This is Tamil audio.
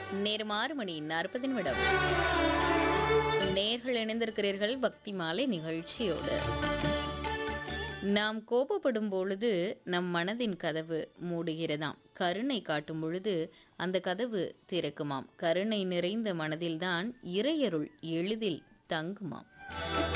நேரம் 6:40 நேர்கள் இணைந்திருக்கிறீர்கள் பக்தி மாலை நிகழ்ச்சியோடு. நாம் கோபப்படும் பொழுது நம் மனதின் கதவு மூடுகிறதாம். கருணை காட்டும் பொழுது அந்த கதவு திறக்குமாம். கருணை நிறைந்த மனதில்தான் இறையருள் எளிதில் தங்குமாம்.